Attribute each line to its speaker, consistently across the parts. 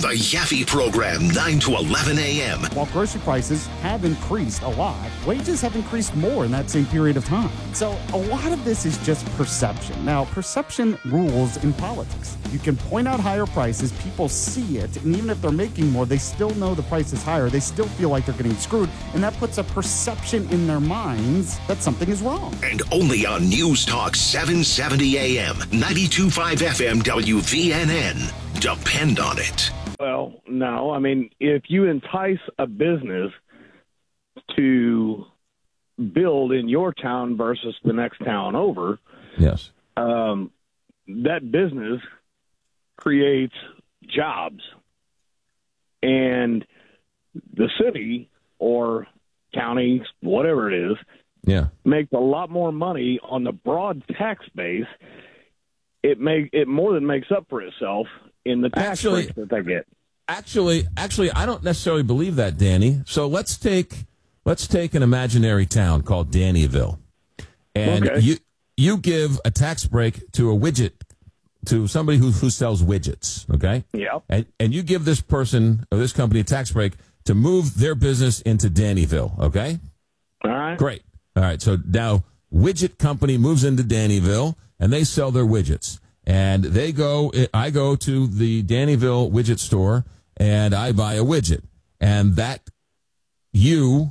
Speaker 1: The Yaffe Program, 9 to 11 a.m.
Speaker 2: While grocery prices have increased a lot, wages have increased more in that same period of time. So a lot of this is just perception. Now, perception rules in politics. You can point out higher prices, people see it, and even if they're making more, they still know the price is higher. They still feel like they're getting screwed, and that puts a perception in their minds that something is wrong.
Speaker 1: And only on News Talk 770 a.m., 92.5 FM WVNN. Depend on it.
Speaker 3: Well, no. I mean, if you entice a business to build in your town versus the next town over,
Speaker 4: yes,
Speaker 3: that business creates jobs. And the city or county, whatever it is, makes a lot more money on the broad tax base. It more than makes up for itself in the tax breaks that they get.
Speaker 4: Actually, I don't necessarily believe that, Danny. So let's take an imaginary town called Dannyville, and you give a tax break to a widget, to somebody who sells widgets, okay?
Speaker 3: Yeah.
Speaker 4: And you give this person or this company a tax break to move their business into Dannyville, okay?
Speaker 3: All right.
Speaker 4: Great. All right. So now widget company moves into Dannyville and they sell their widgets. And I go to the Dannyville widget store and I buy a widget. And that you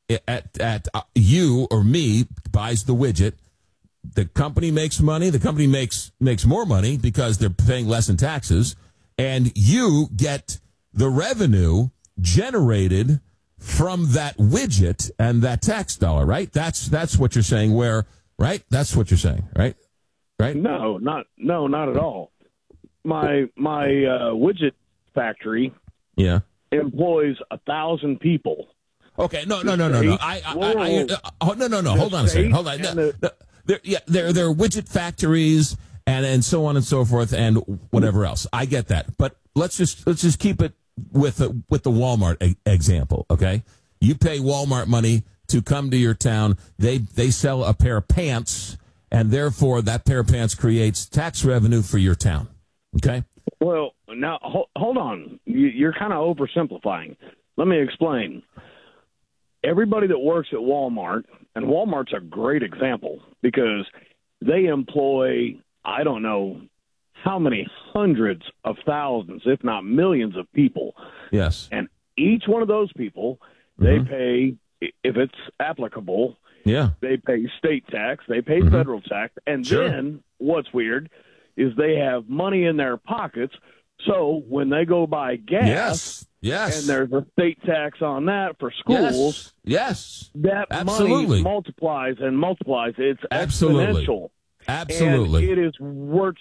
Speaker 4: or me buys the widget. The company makes money. The company makes more money because they're paying less in taxes. And you get the revenue generated from that widget and that tax dollar, right? That's what you're saying. Right? That's what you're saying, right? Right?
Speaker 3: No, not at all. My widget factory employs 1,000 people.
Speaker 4: Okay, no. No. Hold on a second. Hold on. They're widget factories and so on and so forth and whatever else. I get that, but let's just keep it with the Walmart example. Okay, you pay Walmart money to come to your town. They sell a pair of pants, and therefore that pair of pants creates tax revenue for your town. Okay.
Speaker 3: Well, now hold on. You're kind of oversimplifying. Let me explain. Everybody that works at Walmart, and Walmart's a great example because they employ, I don't know how many hundreds of thousands, if not millions of people.
Speaker 4: Yes.
Speaker 3: And each one of those people, they pay, if it's applicable, they pay state tax, they pay federal tax, and then what's weird is they have money in their pockets, so when they go buy gas, and there's a state tax on that for schools, that money multiplies and multiplies. It's exponential.
Speaker 4: Absolutely.
Speaker 3: And it is worth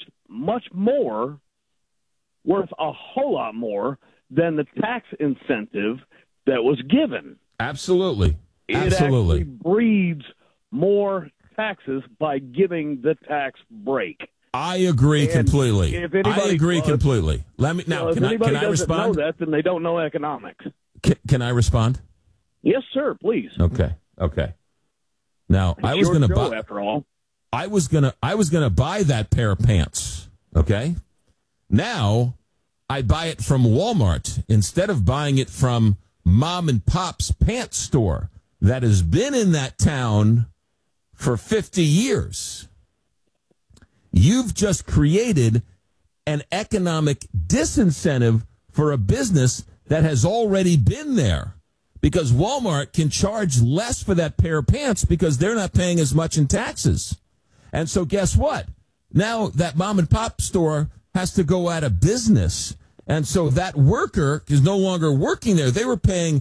Speaker 3: a whole lot more than the tax incentive that was given.
Speaker 4: Absolutely.
Speaker 3: It actually breeds more taxes by giving the tax break.
Speaker 4: I agree completely. Completely. Let me now. Can I respond?
Speaker 3: Know that, then they don't know economics.
Speaker 4: Can I respond?
Speaker 3: Yes, sir. Please.
Speaker 4: Okay. Now I was going to buy.
Speaker 3: After all,
Speaker 4: I was gonna buy that pair of pants. Okay. Now I buy it from Walmart instead of buying it from mom and pop's pants store that has been in that town for 50 years. You've just created an economic disincentive for a business that has already been there because Walmart can charge less for that pair of pants because they're not paying as much in taxes. And so guess what? Now that mom and pop store has to go out of business. And so that worker is no longer working there. They were paying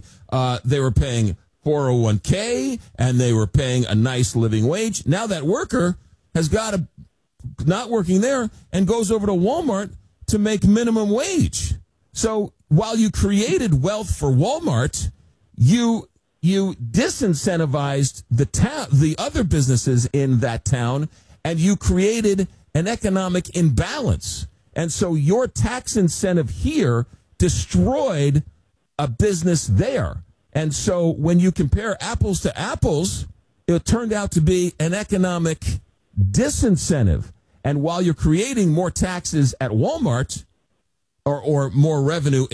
Speaker 4: 401k and they were paying a nice living wage. Now that worker has got to not working there and goes over to Walmart to make minimum wage. So while you created wealth for Walmart, you disincentivized the other businesses in that town, and you created an economic imbalance. And so your tax incentive here destroyed a business there. And so when you compare apples to apples, it turned out to be an economic disincentive. And while you're creating more taxes at Walmart or more revenue